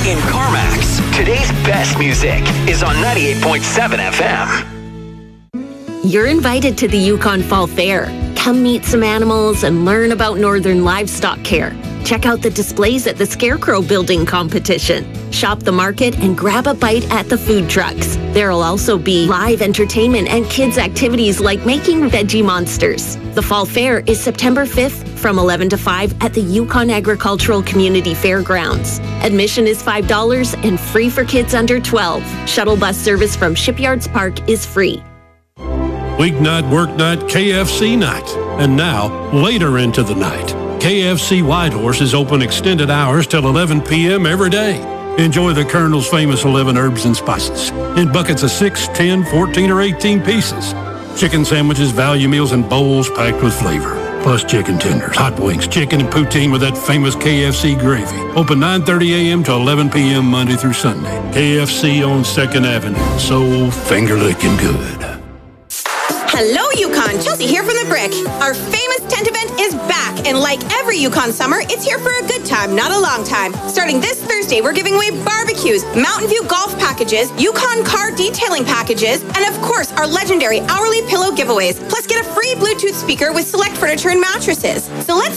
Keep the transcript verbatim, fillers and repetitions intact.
in CarMax. Today's best music is on ninety-eight point seven F M. You're invited to the Yukon Fall Fair. Come meet some animals and learn about northern livestock care. Check out the displays at the Scarecrow Building Competition. Shop the market and grab a bite at the food trucks. There'll also be live entertainment and kids' activities like making veggie monsters. The Fall Fair is September fifth from eleven to five at the Yukon Agricultural Community Fairgrounds. Admission is five dollars and free for kids under twelve. Shuttle bus service from Shipyards Park is free. Weeknight, work night, K F C night. And now, later into the night, K F C Whitehorse is open extended hours till eleven p.m. every day. Enjoy the Colonel's famous eleven herbs and spices in buckets of six, ten, fourteen, or eighteen pieces. Chicken sandwiches, value meals, and bowls packed with flavor. Plus chicken tenders, hot wings, chicken, and poutine with that famous K F C gravy. Open nine thirty a.m. to eleven p.m. Monday through Sunday. K F C on second Avenue. So finger-licking good. Hello, Yukon. Chelsea here from the Brick. Our famous tent event is back, and like every Yukon summer, it's here for a good time, not a long time. Starting this Thursday, we're giving away barbecues, Mountain View golf packages, Yukon car detailing packages, and of course, our legendary hourly pillow giveaways. Plus, get a free Bluetooth speaker with select furniture and mattresses. So let's